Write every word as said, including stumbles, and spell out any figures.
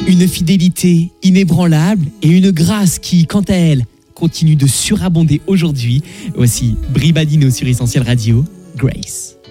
Une fidélité inébranlable et une grâce qui, quant à elle, continue de surabonder aujourd'hui. Voici Bribadino sur Essentiel Radio, Grace.